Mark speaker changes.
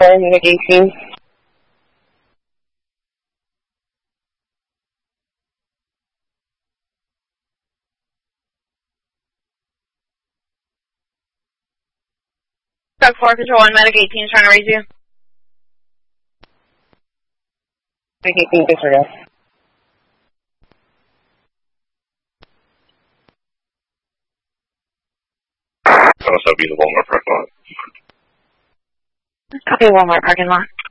Speaker 1: Medic 18.
Speaker 2: Stock 4, Control 1, Medic 18 is trying to raise you.
Speaker 1: Medic 18, disregard.
Speaker 3: Also be the Walmart parking lot.
Speaker 2: Copy Walmart parking lot.